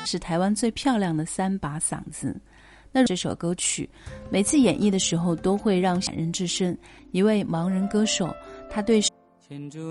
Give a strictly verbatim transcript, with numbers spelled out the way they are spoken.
是台湾最漂亮的三把嗓子。那这首歌曲每次演绎的时候都会让感人至深。一位盲人歌手，他对